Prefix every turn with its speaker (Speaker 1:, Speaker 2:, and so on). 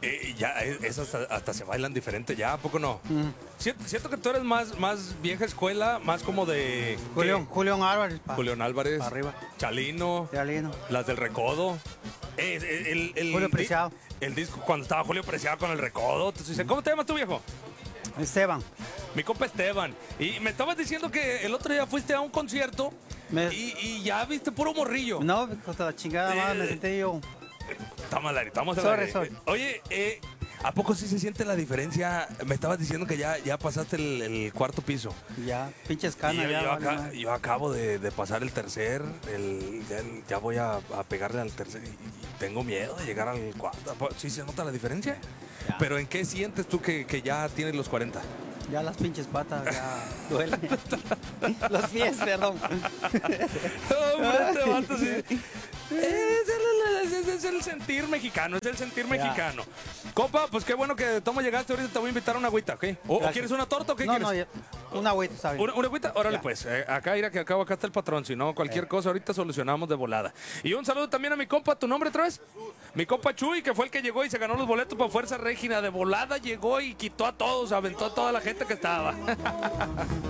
Speaker 1: Ya, esas hasta se bailan diferente ya, ¿a poco no? Siento que tú eres más vieja escuela, más como de...
Speaker 2: Julián Álvarez.
Speaker 1: Julián Álvarez.
Speaker 2: Arriba.
Speaker 1: Chalino.
Speaker 2: Chalino.
Speaker 1: Las del Recodo.
Speaker 2: Julio Preciado.
Speaker 1: El disco cuando estaba Julio Preciado con el Recodo. ¿Cómo te llamas tú, viejo?
Speaker 2: Esteban.
Speaker 1: Mi compa Esteban. Y me estabas diciendo que el otro día fuiste a un concierto y ya viste puro morrillo.
Speaker 2: No, hasta la chingada más me senté yo.
Speaker 1: Estamos al aire, estamos al
Speaker 2: Sorry,
Speaker 1: aire.
Speaker 2: sorry.
Speaker 1: Oye, ¿a poco sí se siente la diferencia? Me estabas diciendo que ya pasaste el cuarto piso.
Speaker 2: Ya, pinches canas.
Speaker 1: Yo acabo de pasar el tercer, ya voy a pegarle al tercer y tengo miedo de llegar al cuarto. ¿Sí se nota la diferencia?
Speaker 2: Ya.
Speaker 1: ¿Pero en qué sientes tú que ya tienes los 40?
Speaker 2: Ya las pinches patas ya duelen. Los pies, perdón.
Speaker 1: Hombre, este vato sí. Es el sentir mexicano, es el sentir mexicano. Copa, pues qué bueno que tomo llegaste. Ahorita te voy a invitar a una agüita, ¿ok? ¿O quieres una torta o qué quieres?
Speaker 2: No, una agüita, está bien.
Speaker 1: ¿Una agüita? Órale,
Speaker 2: Ya.
Speaker 1: pues. Acá, mira que acá está el patrón. Si no, cualquier cosa ahorita solucionamos de volada. Y un saludo también a mi compa. ¿Tu nombre otra vez? Mi compa Chuy, que fue el que llegó y se ganó los boletos para Fuerza Régina. De volada llegó y quitó a todos, aventó a toda la gente que estaba.